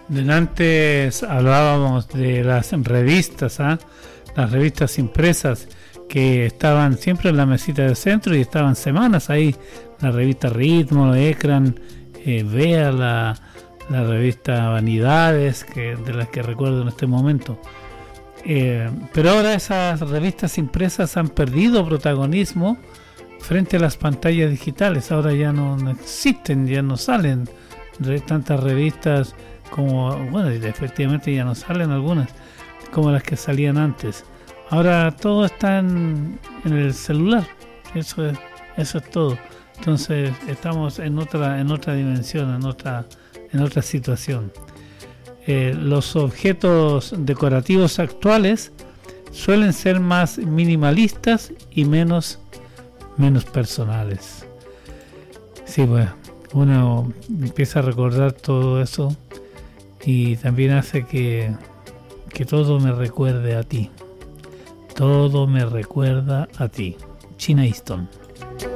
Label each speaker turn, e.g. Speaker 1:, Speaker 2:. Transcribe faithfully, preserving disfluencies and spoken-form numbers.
Speaker 1: Antes hablábamos de las revistas, ¿ah? Las revistas impresas que estaban siempre en la mesita del centro y estaban semanas ahí. La revista Ritmo, Ecran, eh, Vea, la, la revista Vanidades, que de las que recuerdo en este momento. Eh, pero ahora esas revistas impresas han perdido protagonismo frente a las pantallas digitales. Ahora ya no, no existen, ya no salen de tantas revistas como, bueno, efectivamente ya no salen algunas como las que salían antes. Ahora todo está en, en el celular. Eso es, eso es todo. Entonces estamos en otra, en otra dimensión, en otra, en otra situación. Eh, los objetos decorativos actuales suelen ser más minimalistas y menos, menos personales. Sí, bueno, uno empieza a recordar todo eso y también hace que, que todo me recuerde a ti. Todo me recuerda a ti. China Easton.